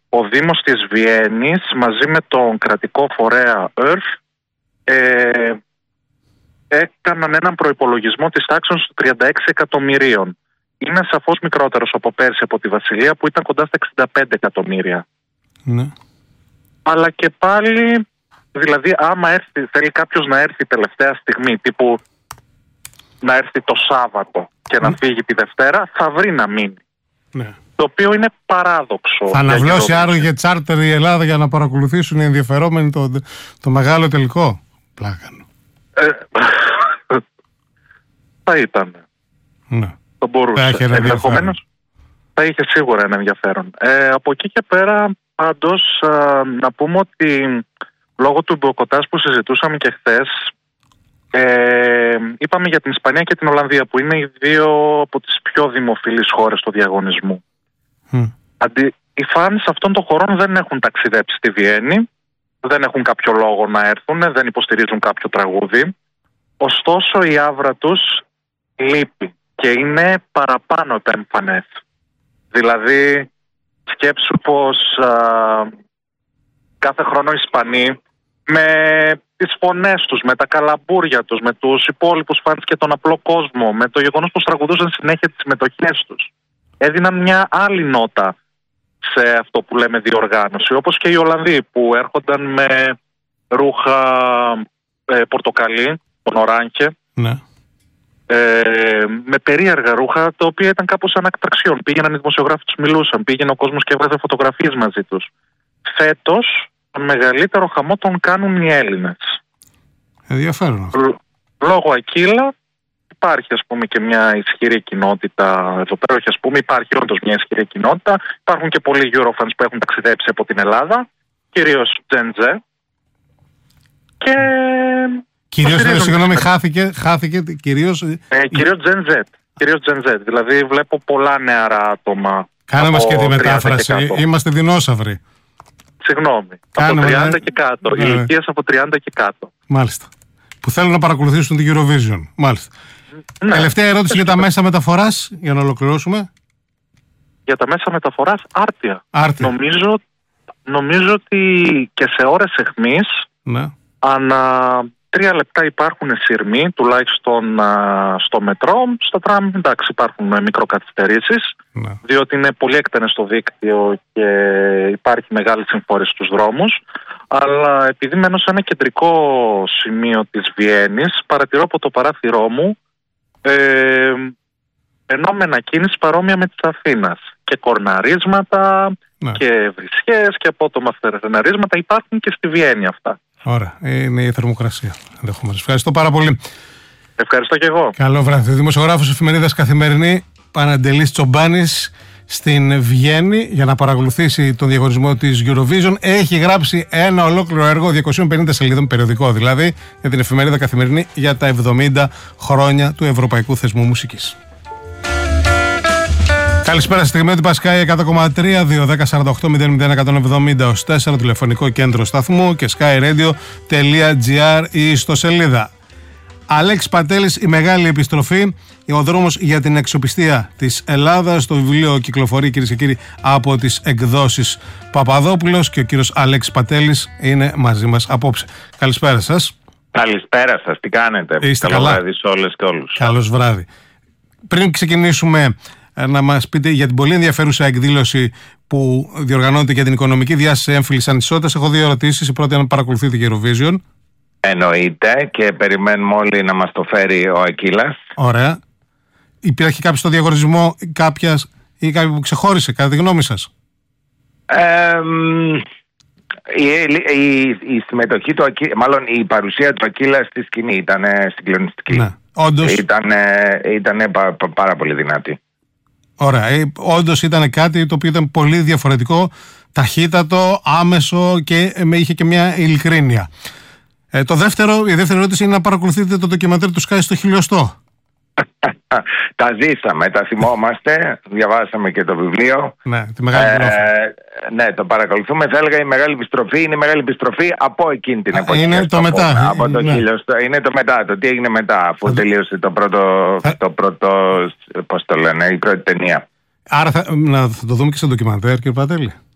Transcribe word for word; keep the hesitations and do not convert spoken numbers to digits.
ο Δήμος της Βιέννης μαζί με τον κρατικό φορέα ΕΡΦ ε, έκαναν έναν προϋπολογισμό της τάξης των τριάντα έξι εκατομμυρίων. Είναι σαφώς μικρότερος από πέρσι από τη Βασιλεία που ήταν κοντά στα εξήντα πέντε εκατομμύρια. Ναι. Αλλά και πάλι, δηλαδή άμα έρθει, θέλει κάποιος να έρθει τελευταία στιγμή, τύπου να έρθει το Σάββατο και να φύγει τη Δευτέρα, θα βρει να μείνει. Ναι. Το οποίο είναι παράδοξο. Θα αναβλώσει άρρωγε τσάρτερ η Ελλάδα για να παρακολουθήσουν οι ενδιαφερόμενοι το, το μεγάλο τελικό. Πλάκανο. Ε, θα ήταν. Ναι. Το μπορούσε. Ενδεχομένως θα είχε σίγουρα ένα ενδιαφέρον. Ε, από εκεί και πέρα, πάντως, α, να πούμε ότι λόγω του μποϊκοτάζ που συζητούσαμε και χθες, ε, είπαμε για την Ισπανία και την Ολλανδία, που είναι οι δύο από τις πιο δημοφιλείς χώρες του διαγωνισμού. Mm. Αντι, οι φανς αυτών των χωρών δεν έχουν ταξιδέψει στη Βιέννη, δεν έχουν κάποιο λόγο να έρθουν, δεν υποστηρίζουν κάποιο τραγούδι. Ωστόσο η άβρα τους λείπει και είναι παραπάνω επέμφανες. Δηλαδή σκέψου πως α, κάθε χρόνο οι Ισπανοί με τις φωνές τους, με τα καλαμπούρια τους, με τους υπόλοιπους φανς και τον απλό κόσμο, με το γεγονός πως τραγουδούσαν συνέχεια τις συμμετοχές τους, έδιναν μια άλλη νότα σε αυτό που λέμε διοργάνωση. Όπως και οι Ολλανδοί που έρχονταν με ρούχα ε, πορτοκαλί, τον οράνχε, ναι. ε, με περίεργα ρούχα, τα οποία ήταν κάπως σαν ακτραξιόν. Πήγαιναν οι δημοσιογράφοι, τους μιλούσαν, πήγαινε ο κόσμος και έβγαζε φωτογραφίες μαζί τους. Φέτος, τον μεγαλύτερο χαμό τον κάνουν οι Έλληνες. Ενδιαφέρον. Λόγω Ακύλα υπάρχει, ας πούμε, και μια ισχυρή κοινότητα εδώ πέρα. Όχι, ας πούμε, υπάρχει όντως μια ισχυρή κοινότητα. Υπάρχουν και πολλοί Eurofans που έχουν ταξιδέψει από την Ελλάδα, κυρίως Gen Z. Και κυρίως, συγγνώμη, χάθηκε, χάθηκε κυρίως... Ε, κυρίως Gen Z. Κυρίως Gen Z. Δηλαδή βλέπω πολλά νεαρά άτομα. Κάνε μας και τη μετάφραση. Είμαστε δεινόσαυροι. Συγγνώμη. Κάνε από τριάντα με... και κάτω. Ναι. Ηλικίες από τριάντα και κάτω. Μάλιστα. Που θέλουν να παρακολουθήσουν την Eurovision. Μάλιστα. Ναι. Τελευταία ερώτηση για τα μέσα μεταφοράς, για να ολοκληρώσουμε. Για τα μέσα μεταφοράς, άρτια. άρτια. Νομίζω, νομίζω ότι και σε ώρες αιχμής, ναι, ανά τρία λεπτά υπάρχουν σειρμοί, τουλάχιστον α, στο μετρό. Στο τραμ, εντάξει, υπάρχουν μικροκαθυστερήσεις, ναι, διότι είναι πολύ έκτενες στο δίκτυο και υπάρχει μεγάλη συμφόρηση στους δρόμους. Αλλά επειδή μένω σε ένα κεντρικό σημείο της Βιέννης, παρατηρώ από το παράθυρό μου ε, ενόμενα κίνηση παρόμοια με της Αθήνας. Και κορναρίσματα, ναι, και βρισιές και απότομα φρεναρίσματα υπάρχουν και στη Βιέννη αυτά. Ωραία. Είναι η θερμοκρασία. Ευχαριστώ πάρα πολύ. Ευχαριστώ και εγώ. Καλό βράδυ. Δημοσιογράφος εφημερίδας Καθημερινή, Παναντελής Τσομπάνης, στην Βιέννη για να παρακολουθήσει τον διαγωνισμό της Eurovision. Έχει γράψει ένα ολόκληρο έργο, διακόσιες πενήντα σελίδων, περιοδικό δηλαδή, για την εφημερίδα Καθημερινή για τα εβδομήντα χρόνια του Ευρωπαϊκού Θεσμού Μουσικής. Καλησπέρα, στη στιγμή του Πασκάη εκατό κόμμα τρία, δύο δέκα σαράντα οκτώ μηδέν μηδέν εκατόν εβδομήντα τέσσερα, τηλεφωνικό κέντρο σταθμού και skyradio.gr η ιστοσελίδα. Αλέξης Πατέλης, η μεγάλη επιστροφή, ο δρόμος για την αξιοπιστία της Ελλάδας. Το βιβλίο κυκλοφορεί, κυρίες και κύριοι, από τις εκδόσεις Παπαδόπουλος και ο κύριος Αλέξης Πατέλης είναι μαζί μας απόψε. Καλησπέρα σας. Καλησπέρα σας, τι κάνετε? Είστε Καλό καλά? Βράδυ σε όλες και όλους. Καλώς βράδυ. Πριν ξεκινήσουμε, να μας πείτε για την πολύ ενδιαφέρουσα εκδήλωση που διοργανώνεται για την οικονομική διάσταση έμφυλης ανισότητας. Έχω δύο ερωτήσεις. Η πρώτη, αν παρακολουθείτε Eurovision. Εννοείται, και περιμένουμε όλοι να μας το φέρει ο Ακύλας. Ωραία. Υπήρχε κάποιος στο διαγωνισμό, κάποιας ή κάποιο που ξεχώρισε, κατά τη γνώμη σας? Ε, η, η, η συμμετοχή του Ακύλα, μάλλον η παρουσία του Ακύλα στη σκηνή ήταν συγκλονιστική. Ναι, όντως. Ήταν, ήταν πα, πα, πάρα πολύ δυνατή. Ωραία. Ε, όντως ήταν κάτι το οποίο ήταν πολύ διαφορετικό, ταχύτατο, άμεσο και ε, είχε και μια ειλικρίνεια. Ε, το δεύτερο, η δεύτερη ερώτηση είναι να παρακολουθείτε το ντοκιμαντέρ του Sky στο χιλιοστό. Τα ζήσαμε, τα θυμόμαστε, διαβάσαμε και το βιβλίο. Ναι, τη μεγάλη επιστροφή. Ε, ναι, το παρακολουθούμε. Θα έλεγα η μεγάλη επιστροφή είναι η μεγάλη επιστροφή από εκείνη την εποχή. Είναι το μετά. Από το ναι. χιλιοστό. Είναι το μετά, το τι έγινε μετά, αφού θα... τελείωσε το πρώτο, θα... το πρώτο, πώς το λένε, η πρώτη ταινία. Άρα θα, να, θα το δούμε και στο ντοκιμαντέρ, κύριε Πατέλη.